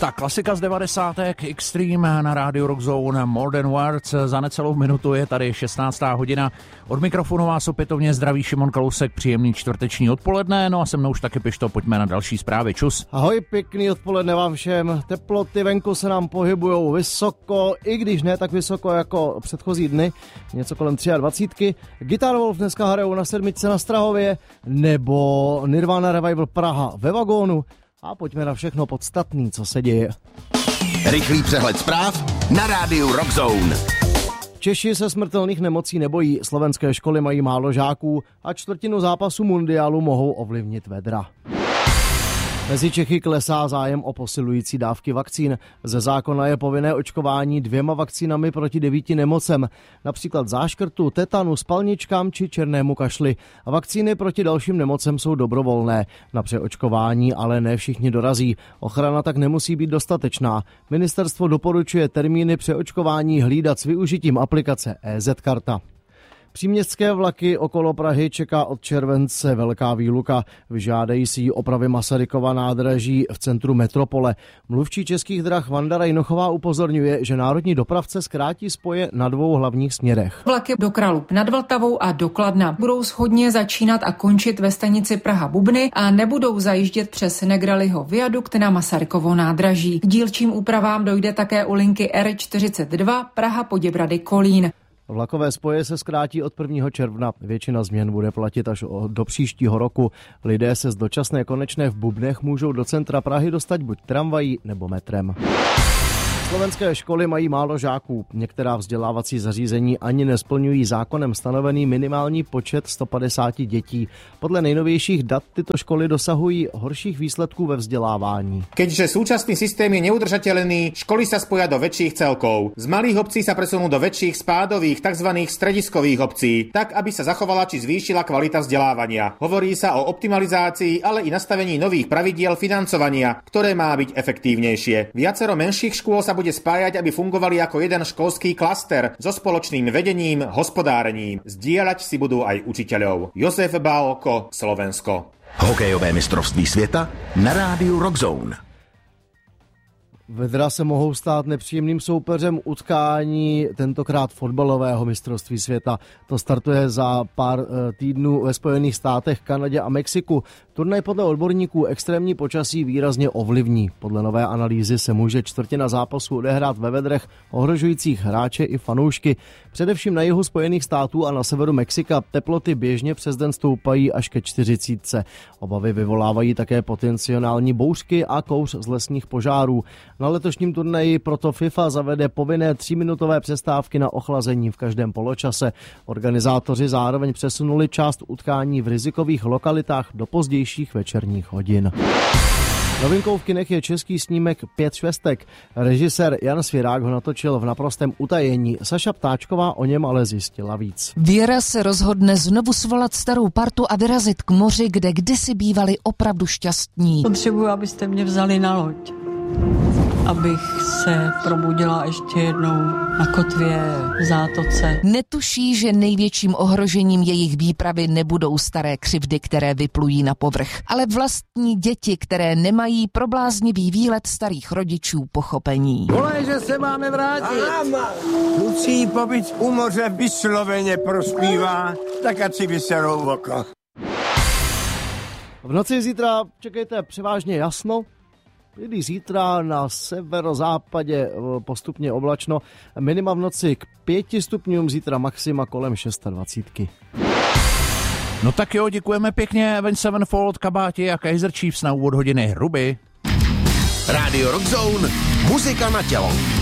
Tak klasika z 90. Extreme na rádiu Rockzone, More Than Words. Za necelou minutu je tady 16. hodina. Od mikrofonu vás opětovně zdraví Šimon Kalousek, příjemný čtvrteční odpoledne, no a se mnou už taky Pišto, pojďme na další zprávy. Čus. Ahoj, pěkný odpoledne vám všem. Teploty venku se nám pohybujou vysoko, i když ne tak vysoko jako předchozí dny, něco kolem 23. Guitar Wolf dneska hrajou na 7 na Strahově, nebo Nirvana Revival Praha ve Vagónu. A pojďme na všechno podstatný, co se děje. Rychlý přehled zpráv na rádiu Rockzone. Češi se smrtelných nemocí nebojí, slovenské školy mají málo žáků a čtvrtinu zápasu mundiálu mohou ovlivnit vedra. Mezi Čechy klesá zájem o posilující dávky vakcín. Ze zákona je povinné očkování 2 vakcínami proti 9 nemocem, například záškrtu, tetanu, spalničkám či černému kašli. A vakcíny proti dalším nemocem jsou dobrovolné. Na přeočkování ale ne všichni dorazí. Ochrana tak nemusí být dostatečná. Ministerstvo doporučuje termíny přeočkování hlídat s využitím aplikace EZ-karta. Příměstské vlaky okolo Prahy čeká od července velká výluka. Vyžádají si ji opravy Masarykova nádraží v centru metropole. Mluvčí Českých drah Vanda Rajnochová upozorňuje, že národní dopravce zkrátí spoje na 2 hlavních směrech. Vlaky do Kralup nad Vltavou a do Kladna budou shodně začínat a končit ve stanici Praha-Bubny a nebudou zajíždět přes Negraliho viadukt na Masarykovo nádraží. K dílčím úpravám dojde také u linky R42 Praha-Poděbrady-Kolín. Vlakové spoje se zkrátí od 1. června. Většina změn bude platit až do příštího roku. Lidé se z dočasné konečné v Bubnech můžou do centra Prahy dostat buď tramvají nebo metrem. Slovenské školy mají málo žáků. Některá vzdělávací zařízení ani nesplňují zákonem stanovený minimální počet 150 dětí. Podle nejnovějších dat tyto školy dosahují horších výsledků ve vzdelávání. Keďže súčasný systém je neudržateľný, školy sa spoja do väčších celkov. Z malých obcí sa presunú do väčších spádových, tzv. Strediskových obcí, tak aby sa zachovala či zvýšila kvalita vzdelávania. Hovorí sa o optimalizácii, ale i nastavení nových pravidiel financovania, ktoré má byť efektívnejšie. Viacero menších škôl sa bude spájať, aby fungovali ako jeden školský klaster so spoločným vedením, hospodárením. Zdieľať si budú aj učiteľov. Josef Bálko, Slovensko. Hokejové mistrovství světa na rádiu Rockzone. Vedra se mohou stát nepříjemným soupeřem utkání, tentokrát fotbalového mistrovství světa. To startuje za pár týdnů ve Spojených státech, Kanadě a Mexiku. Turnaj podle odborníků extrémní počasí výrazně ovlivní. Podle nové analýzy se může čtvrtina zápasu odehrát ve vedrech ohrožujících hráče i fanoušky. Především na jihu Spojených států a na severu Mexika teploty běžně přes den stoupají až ke 40. Obavy vyvolávají také potenciální bouřky a kouř z lesních požárů. Na letošním turnaji proto FIFA zavede povinné 3minutové přestávky na ochlazení v každém poločase. Organizátoři zároveň přesunuli část utkání v rizikových lokalitách do pozdějších večerních hodin. Novinkou v kinech je český snímek 5 švestek. Režisér Jan Svirák ho natočil v naprostém utajení. Saša Ptáčková o něm ale zjistila víc. Věra se rozhodne znovu svolat starou partu a vyrazit k moři, kde kdysi bývali opravdu šťastní. Potřebuji, abyste mě vzali na loď, abych se probudila ještě jednou na kotvě v zátoce. Netuší, že největším ohrožením jejich výpravy nebudou staré křivdy, které vyplují na povrch, ale vlastní děti, které nemají pro bláznivý výlet starých rodičů pochopení. Volej, že se máme vrátit. Lucí pobyt u moře vysloveně prospívá, tak ať si vyserou oko. V noci zítra čekejte převážně jasno. Když zítra na severozápadě postupně oblačno, minima v noci k 5 stupňům, zítra maxima kolem 26. No tak jo, děkujeme pěkně Avenged Sevenfold, Kabáti a Kaiser Chiefs na úvod hodiny. Ruby. Rádio Rockzone, muzika na tělo.